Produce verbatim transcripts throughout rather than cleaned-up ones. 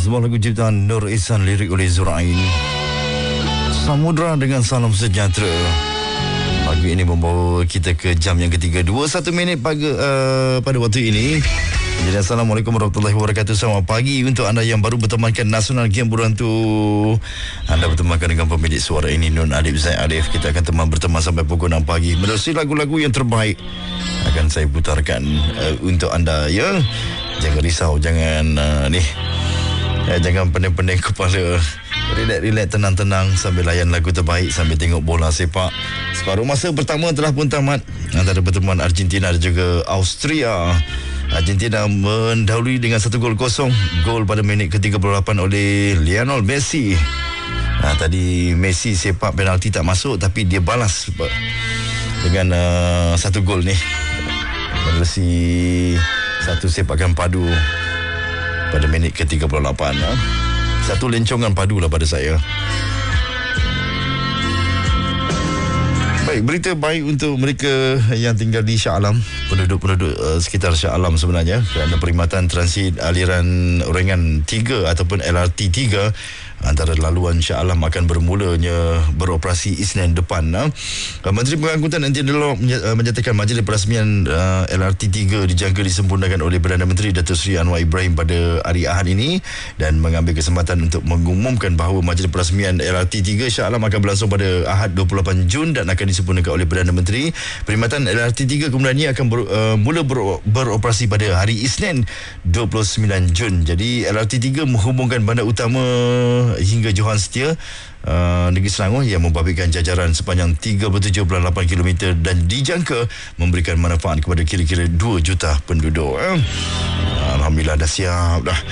Sebuah lagu ciptaan Nur Ihsan, lirik oleh Zurain. Samudra dengan salam sejahtera. Pagi ini membawa kita ke jam yang ketiga, dua puluh satu minit pagi, uh, pada waktu ini. Jadi Assalamualaikum warahmatullahi wabarakatuh. Selamat pagi untuk anda yang baru bertemankan Nasional Game Berantu. Anda bertemankan dengan pemilik suara ini, Nun Alif Zaid Alif. Kita akan teman berteman sampai pukul enam pagi. Menerusi lagu-lagu yang terbaik akan saya putarkan uh, untuk anda, ya. Jangan risau, jangan uh, ni Ya, jangan pening-pening kepala. Relax-relax, tenang-tenang sambil layan lagu terbaik, sambil tengok bola sepak. Separuh masa pertama telah pun tamat antara pertemuan Argentina dan juga Austria. Argentina mendahului dengan satu gol kosong. Gol pada minit ke tiga puluh lapan oleh Lionel Messi. Nah, tadi Messi sepak penalti tak masuk, tapi dia balas dengan uh, satu gol ni. Menerusi satu sepakan padu pada minit ke tiga puluh lapan. Ha? Satu lencongan padu lah pada saya. Baik, berita baik untuk mereka yang tinggal di Shah Alam, penduduk-penduduk uh, sekitar Shah Alam sebenarnya, kerana perkhidmatan transit aliran ringan tiga ataupun L R T tiga antara laluan Shah Alam akan bermulanya beroperasi Isnin depan. Ha? Menteri Pengangkutan Anti Dialog menyatakan majlis perasmian uh, L R T tiga dijangka disempurnakan oleh Perdana Menteri Datuk Seri Anwar Ibrahim pada hari Ahad ini, dan mengambil kesempatan untuk mengumumkan bahawa majlis perasmian L R T tiga Shah Alam akan berlangsung pada Ahad dua puluh lapan Jun dan akan disempurnakan oleh Perdana Menteri. Perkhidmatan L R T tiga kemudian ini akan ber, uh, mula ber, beroperasi pada hari Isnin dua puluh sembilan Jun. Jadi L R T tiga menghubungkan bandar utama hingga Johan Setia, uh, negeri Selangor, yang membabitkan jajaran sepanjang tiga puluh tujuh perpuluhan lapan kilometer dan dijangka memberikan manfaat kepada kira-kira dua juta penduduk. Eh. Alhamdulillah dah siap dah.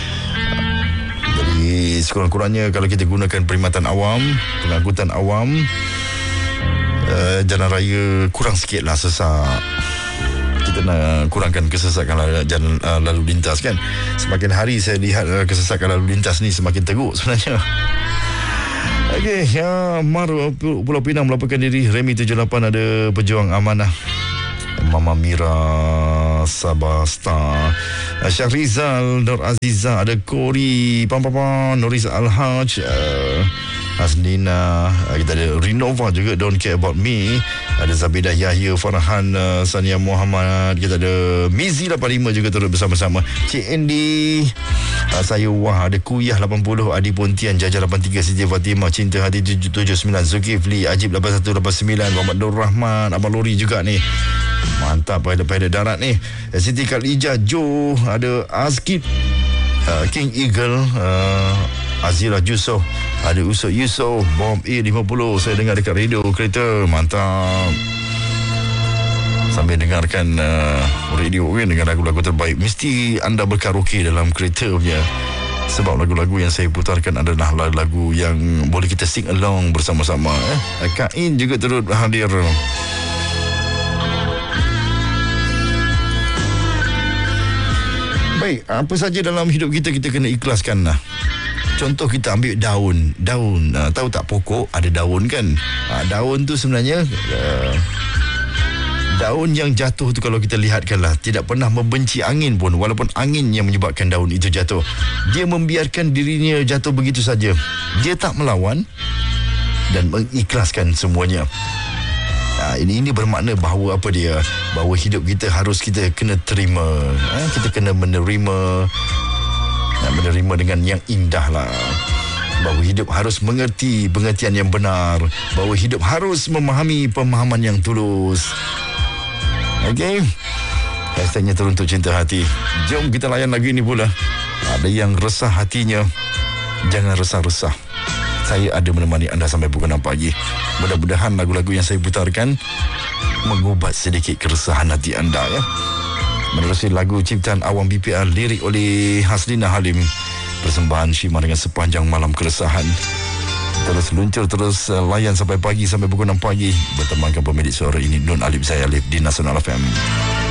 Jadi sekurang-kurangnya kalau kita gunakan perkhidmatan awam, pengangkutan awam, uh, jalan raya kurang sikit lah sesak. Kita nak kurangkan kesesakan jalan uh, lalu lintas, kan. Semakin hari saya lihat uh, kesesakan lalu lintas ni semakin teruk sebenarnya. Okey, ya, Mar Pulau Pinang melaporkan diri. Remi tujuh lapan ada pejuang amanah. Mama Mira Sabah Star, Syahrizal Nur Aziza, ada Kori Pam Pam Pam, Noris Al-Haj, uh, Hasnina, kita ada Renova juga, Don't Care About Me, ada Zabidah Yahya, Farhan, uh, Sania Muhammad, kita ada Mizi lapan lima juga turut bersama-sama, Cik Andy, uh, saya Wah, ada Kuyah lapan puluh, Adi Pontian, Jaja lapan tiga, Siti Fatimah, Cinta Hati tujuh tujuh sembilan, Zulkifli, Ajib lapan satu lapan sembilan, Muhammad Nur Rahman, Abang Lori juga ni. Mantap, pilot-pilot darat ni. Siti Khalijah, Jo, ada Azkid, uh, King Eagle, uh, Azira Yusof, ada Usop Yusof, Bom A lima puluh. Saya dengar dekat radio kereta. Mantap. Sambil dengarkan uh, radio kan, dengan lagu-lagu terbaik. Mesti anda berkaraoke dalam kereta punya, sebab lagu-lagu yang saya putarkan adalah lagu-lagu yang boleh kita sing along bersama-sama. eh. Kain juga turut hadir. Baik, apa saja dalam hidup kita kita kena ikhlaskan lah. Contoh, kita ambil daun. Daun, uh, tahu tak pokok ada daun, kan? Uh, daun tu sebenarnya uh, daun yang jatuh tu, kalau kita lihatkan lah, tidak pernah membenci angin pun, walaupun angin yang menyebabkan daun itu jatuh. Dia membiarkan dirinya jatuh begitu saja. Dia tak melawan dan mengikhlaskan semuanya. Ha, ini ini bermakna bahawa apa dia? Bahawa hidup kita harus kita kena terima. Ha, kita kena menerima, ha, menerima dengan yang indah lah. Bahawa hidup harus mengerti pengertian yang benar. Bahawa hidup harus memahami pemahaman yang tulus. Okey. Hashtagnya teruntuk cinta hati. Jom kita layan lagi ni pula. Ada yang resah hatinya, jangan resah-resah. Saya ada menemani anda sampai pukul enam pagi. Mudah-mudahan lagu-lagu yang saya putarkan mengubat sedikit keresahan hati anda, ya. Menerusi lagu ciptaan Awam B P R, lirik oleh Haslina Halim, persembahan Syima dengan Sepanjang Malam Keresahan. Terus luncur, terus uh, layan sampai pagi, sampai pukul enam pagi. Bertemankan pemilik suara ini, Nun Alif Zaid Alif di Nasional F M.